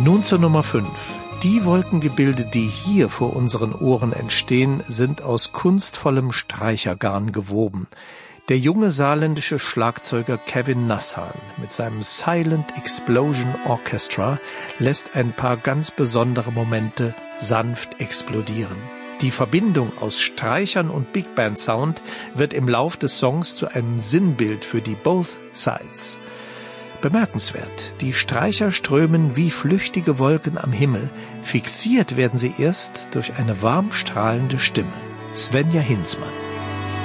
Nun zur Nummer 5. Die Wolkengebilde, die hier vor unseren Ohren entstehen, sind aus kunstvollem Streichergarn gewoben. Der junge saarländische Schlagzeuger Kevin Nassan mit seinem Silent Explosion Orchestra lässt ein paar ganz besondere Momente sanft explodieren. Die Verbindung aus Streichern und Big Band Sound wird im Lauf des Songs zu einem Sinnbild für die Both Sides. Bemerkenswert, die Streicher strömen wie flüchtige Wolken am Himmel, fixiert werden sie erst durch eine warm strahlende Stimme. Svenja Hinzmann.